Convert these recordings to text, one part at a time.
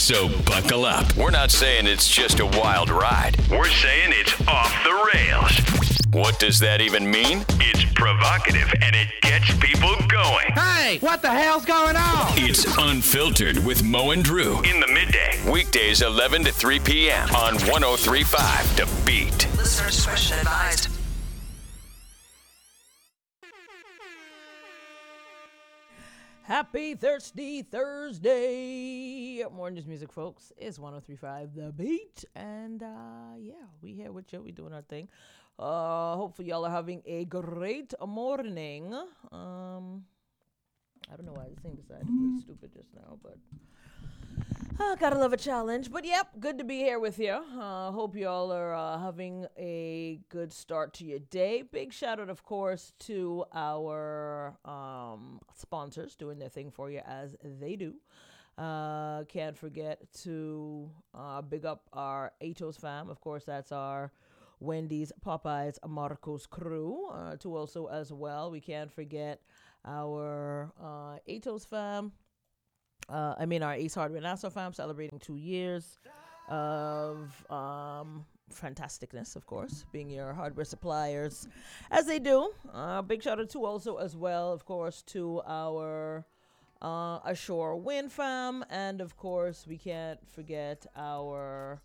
So buckle up. We're not saying it's just a wild ride. We're saying it's off the rails. What does that even mean? It's provocative and it gets people going. Hey, what the hell's going on? It's Unfiltered with Mo and Drew in the midday. Weekdays 11 to 3 p.m. on 103.5 The Beat. Listener discretion advised. Happy Thirsty Thursday. More than just music, folks. It's 103.5 The Beat. And we here with you. We doing our thing. Hopefully y'all are having a great morning. I don't know why this thing decided to play stupid just now, but gotta love a challenge. But yep, good to be here with you. Hope y'all are having a good start to your day. Big shout out, of course, to our sponsors doing their thing for you as they do. Can't forget to big up our Atos fam. Of course, that's our Wendy's, Popeyes, Marcos crew. To also as well, we can't forget our Atos fam. Our Ace Hardware Nassau fam celebrating 2 years of fantasticness, of course, being your hardware suppliers as they do. Big shout out to also as well, of course, to our Ashore Wind fam, and of course we can't forget our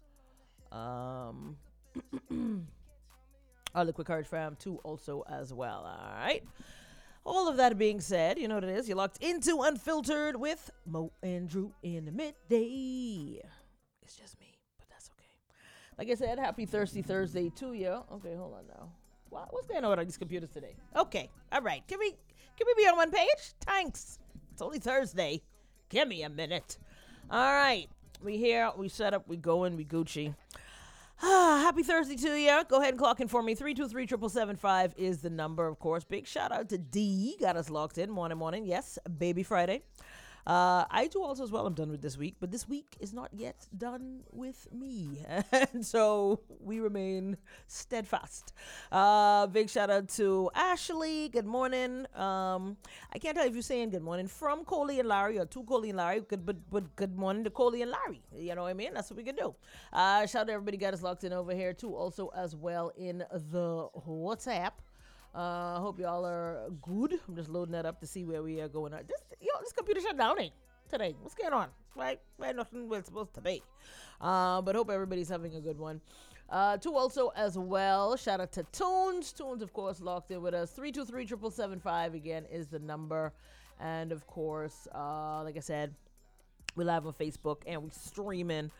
Liquid Courage fam too also as well. All right. All of that being said, you know what it is. You're locked into Unfiltered with Mo and Drew in the midday. It's just me, but that's okay. Like I said, happy Thirsty Thursday to you. Okay, hold on now. What's going on with these computers today? Okay, all right. Can we be on one page? Thanks. It's only Thursday. Give me a minute. All right. We here. We set up. We going. We Gucci. Happy Thursday to you. Go ahead and clock in for me. 323-7775 is the number, of course. Big shout out to D. Got us locked in. Morning. Yes, baby Friday. I do also as well. I'm done with this week, but this week is not yet done with me. And so we remain steadfast. Big shout out to Ashley. Good morning. I can't tell if you're saying good morning from Coley and Larry or to Coley and Larry, but good morning to Coley and Larry. You know what I mean? That's what we can do. Shout out to everybody got us locked in over here too. Also as well in the WhatsApp. Hope y'all are good. I'm just loading that up to see where we are going. This computer shut down today. What's going on? Right? Nothing was supposed to be. But hope everybody's having a good one. To also as well, shout out to Tunes. Tunes, of course, locked in with us. 323-7775 again is the number. And of course, like I said, we're live on Facebook and we streaming.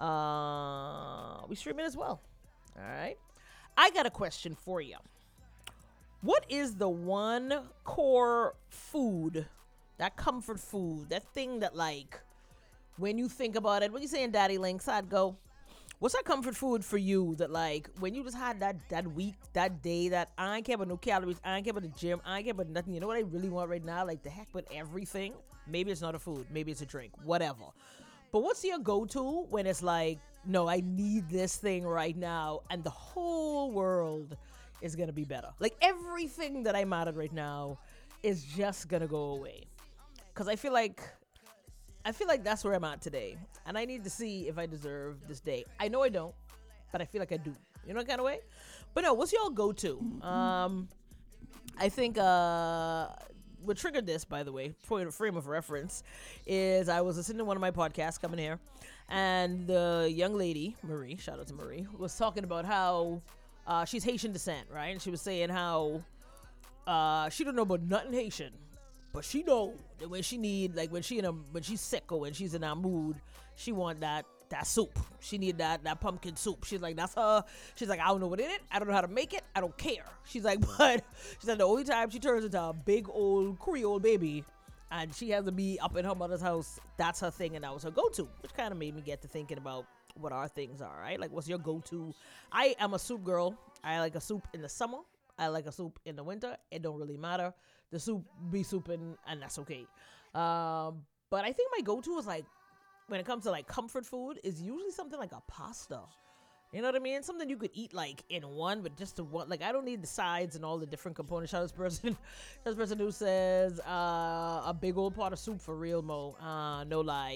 We streaming as well. All right. I got a question for you. What is the one core food, that comfort food, that thing that, like, when you think about it, when you saying Daddy Links, I'd go, what's that comfort food for you that, like, when you just had that week, that day, that I ain't care about no calories, I ain't care about the gym, I ain't care about nothing. You know what I really want right now? Like, the heck with everything. Maybe it's not a food. Maybe it's a drink. Whatever. But what's your go-to when it's like, no, I need this thing right now, and the whole world is gonna be better. Like everything that I'm mad at right now is just gonna go away. Cause I feel like that's where I'm at today. And I need to see if I deserve this day. I know I don't, but I feel like I do. You know what kind of way? But no, what's y'all go-to? I think what triggered this, by the way, for a frame of reference, is I was listening to one of my podcasts coming here, and the young lady, Marie, shout out to Marie, was talking about how she's Haitian descent, right? And she was saying how she don't know about nothing Haitian, but she know that when she need, like when she's sick or when she's in that mood, she want that soup. She need that pumpkin soup. She's like, that's her. She's like, I don't know what in it. I don't know how to make it. I don't care. She's like, but she's like, the only time she turns into a big old Creole baby and she has to be up in her mother's house, that's her thing, and that was her go-to, which kind of made me get to thinking about what our things are, right? Like, what's your go-to? I am a soup girl. I like a soup in the summer. I like a soup in the winter. It don't really matter. The soup be souping, and that's okay. But I think my go-to is, like, when it comes to, like, comfort food, is usually something like a pasta. You know what I mean? Something you could eat, like, in one, but just to one. Like, I don't need the sides and all the different components. Shout out this person who says, a big old pot of soup for real, Mo. No lie.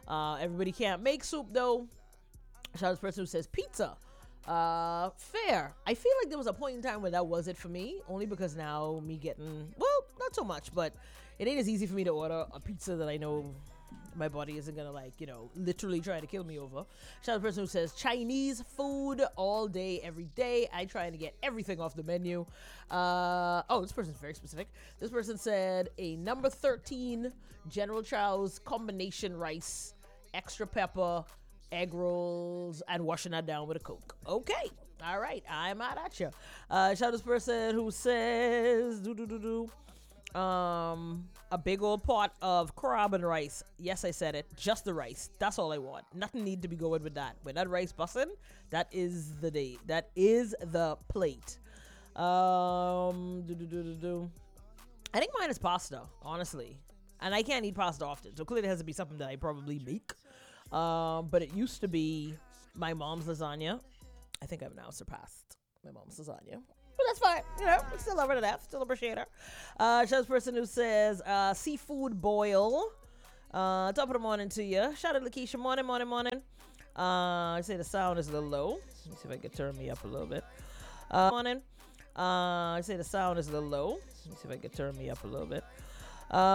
Everybody can't make soup though. Shout out to the person who says pizza. Fair. I feel like there was a point in time where that was it for me, only because now me getting, well, not so much, but it ain't as easy for me to order a pizza that I know my body isn't gonna, like, you know, literally try to kill me over. Shout out to the person who says Chinese food all day, every day. I trying to get everything off the menu. This person's very specific. This person said a number 13 General Chow's combination rice, extra pepper, egg rolls, and washing that down with a Coke. Okay. All right. I'm out at you. Shout out to this person who says a big old pot of crab and rice. Yes, I said it. Just the rice. That's all I want. Nothing need to be going with that. When that rice bussin', that is the day. That is the plate. I think mine is pasta, honestly. And I can't eat pasta often, so clearly it has to be something that I probably make. But it used to be my mom's lasagna. I think I've now surpassed my mom's lasagna. But that's fine. You know, we still love her to death. Still appreciate her. Shout out to the person who says seafood boil. Top of the morning to you. Shout out to Lakeisha. Morning. I say the sound is a little low. Let me see if I can turn me up a little bit. Morning. I say the sound is a little low. Let me see if I can turn me up a little bit.